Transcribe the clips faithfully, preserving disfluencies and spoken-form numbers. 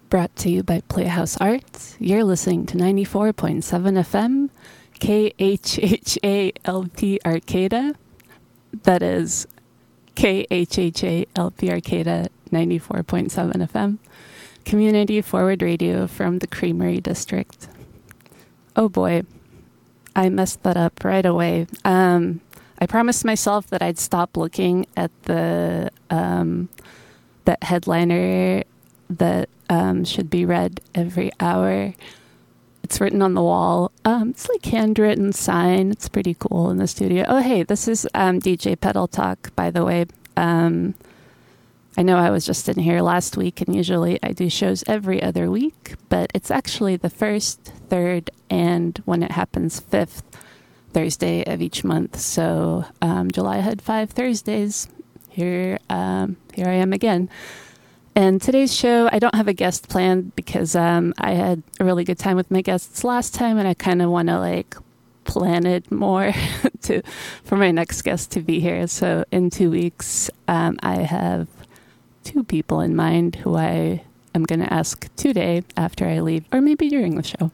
Brought to you by Playhouse Arts. You're listening to ninety-four point seven F M, K H H A L P Arcata. That is K H H A L P Arcata, ninety-four point seven F M. Community Forward Radio from the Creamery District. Oh boy, I messed that up right away. Um, I promised myself that I'd stop looking at the um, that headliner that um, should be read every hour. It's written on the wall. Um, it's like handwritten sign. It's pretty cool in the studio. Oh, hey, this is um, D J Pedal Talk, by the way. Um, I know I was just in here last week, and usually I do shows every other week, but it's actually the first, third, and when it happens, fifth Thursday of each month. So um, July had five Thursdays. Here, um, here I am again. And today's show, I don't have a guest planned because um, I had a really good time with my guests last time, and I kind of want to like plan it more to for my next guest to be here. So in two weeks, um, I have two people in mind who I am going to ask today after I leave, or maybe during the show.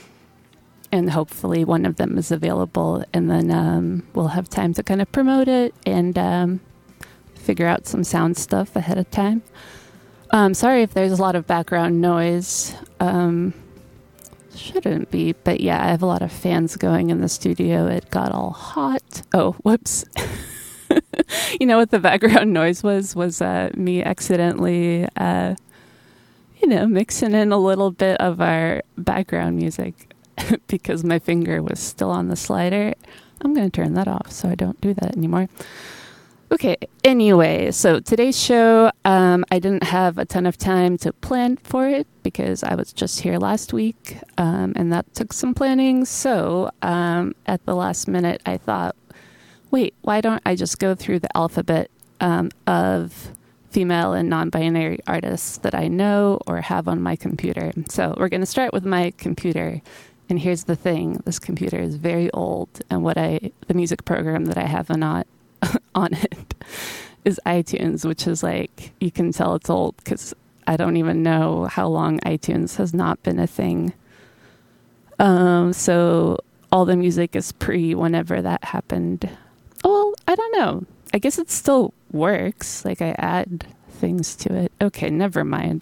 And hopefully one of them is available, and then um, we'll have time to kind of promote it and um, figure out some sound stuff ahead of time. Um, sorry if there's a lot of background noise. Um, shouldn't be, but yeah, I have a lot of fans going in the studio. It got all hot. Oh, whoops. You know what the background noise was? Was uh, me accidentally, uh, you know, mixing in a little bit of our background music because my finger was still on the slider. I'm going to turn that off so I don't do that anymore. Okay, anyway, so today's show, um, I didn't have a ton of time to plan for it because I was just here last week, um, and that took some planning. So um, at the last minute, I thought, wait, why don't I just go through the alphabet um, of female and non-binary artists that I know or have on my computer. So we're going to start with my computer. And here's the thing, this computer is very old, and what I, the music program that I have on it, on it is iTunes, which is like, you can tell it's old because I don't even know how long iTunes has not been a thing. Um, so all the music is pre whenever that happened. Well, I don't know. I guess it still works. Like I add things to it. Okay, never mind.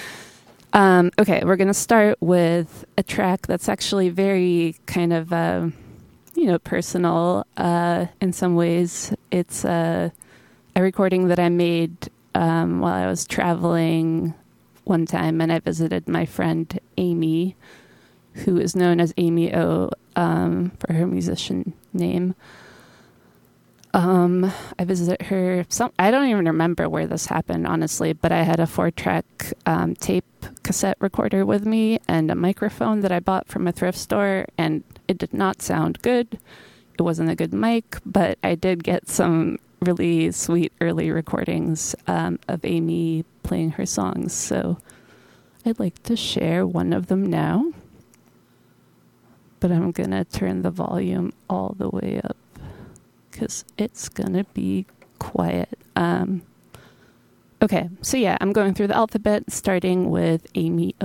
Um, okay, we're going to start with a track that's actually very kind of, uh, you know, personal uh, in some ways. It's uh, a recording that I made um, while I was traveling one time, and I visited my friend Amy, who is known as Amy O um, for her musician name. Um, I visited her, some, I don't even remember where this happened, honestly, but I had a four-track um, tape cassette recorder with me and a microphone that I bought from a thrift store, and it did not sound good. It wasn't a good mic, but I did get some really sweet early recordings um, of Amy playing her songs, so I'd like to share one of them now, but I'm going to turn the volume all the way up, because it's going to be quiet. Um, okay, so yeah, I'm going through the alphabet, starting with Amy